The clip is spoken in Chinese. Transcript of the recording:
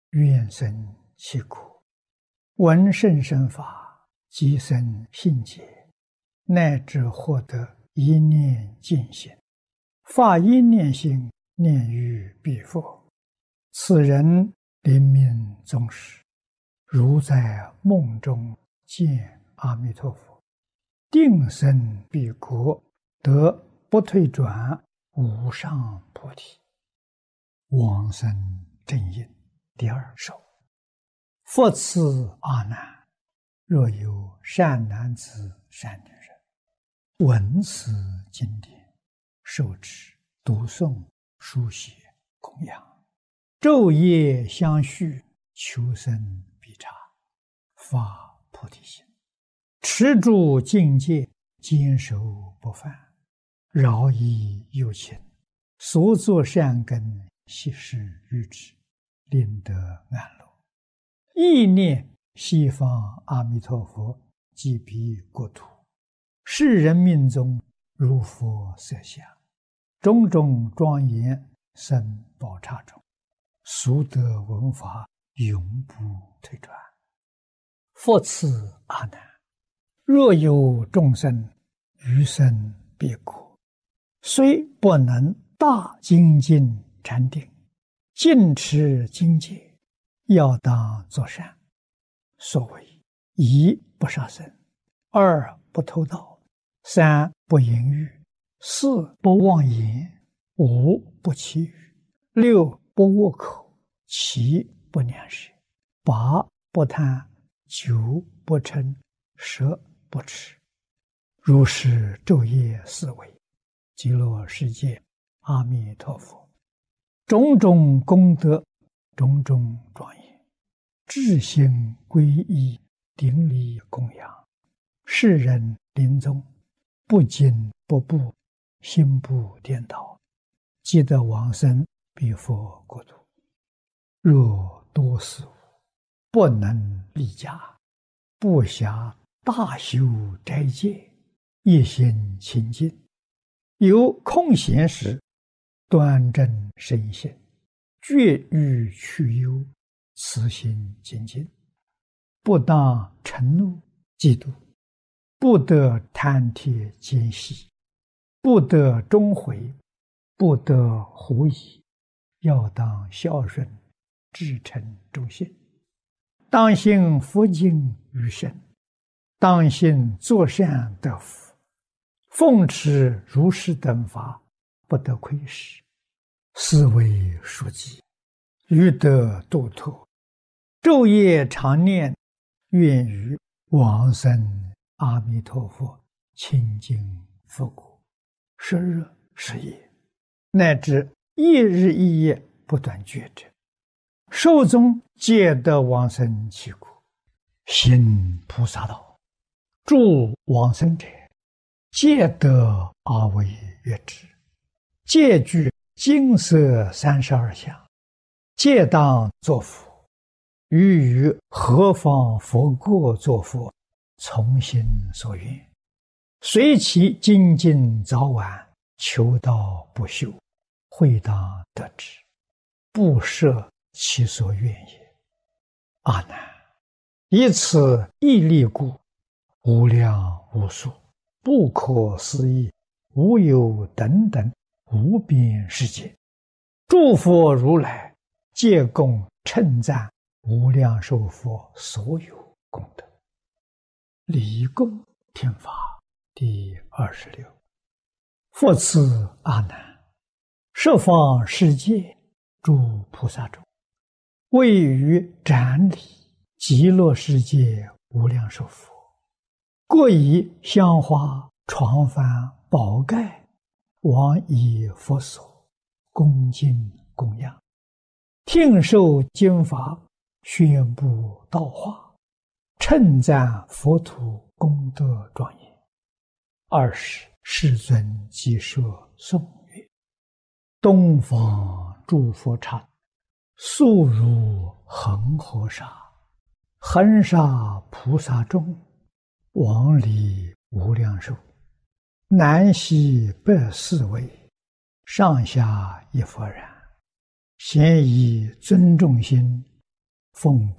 愿生其国，闻甚深法，即生信解，乃至获得一念净心，发一念心，念于彼佛。此人临命终时，如在梦中见阿弥陀佛，定生彼国，得不退转无上菩提。往生正因第二首。复次阿难，若有善男子善女人，闻此经典，受持读诵书写供养，昼夜相续，求生必察，发菩提心，持住境界，坚守不犯，饶益有情，所作善根悉施于之，令得安乐。意念西方阿弥陀佛即彼国土，世人命中如佛色相，种种庄严生宝刹中，速得闻法，永不退转。复次阿难，若有众生余生彼国，虽不能大精进禅定，尽持经戒，要当作善。所谓一不杀生，二不偷盗，三不淫欲，四不妄言，五不绮语，六不恶口，七不两舌，八不贪，九不嗔，十不痴。如是昼夜思维，极乐世界阿弥陀佛，种种功德，种种庄严，至心皈依，顶礼供养，世人临终不惊不怖，心不颠倒，即得往生彼佛国土。若多事无，不能立家，不暇大修斋戒，一心清净，有空闲时，端正身心，绝欲去忧，慈心精进，不当嗔怒嫉妒，不得贪帖奸细，不得终悔，不得狐疑，要当孝顺，至诚忠信，当信佛经于身，当信作善得福，奉持如是等法，不得亏失，是为书记，欲得度脱，昼夜常念，愿于往生阿弥陀佛清净佛国，10日10夜，乃至一日一夜不断觉者，寿终皆得往生其国，行菩萨道，助往生者，皆得阿惟越致，皆具金色32相，皆当作佛，于何方佛国作佛，从心所愿，随其精进早晚，求道不休，会当得之，不设其所愿也。阿难，以此一力故，无量无数，不可思议，无有等等无边世界，诸佛如来皆共称赞无量寿佛所有功德。礼供听法第26。复次阿难，十方世界诸菩萨中，位于展礼极乐世界无量寿佛，各以香花床幡宝盖往以佛所，恭敬供养，听受经法，宣布道化，称赞佛土功德庄严。20世尊即说颂曰：东方诸佛刹，速如恒河沙，恒沙菩萨众，往礼无量寿，南西北四位，上下一佛然，咸以尊重心， 奉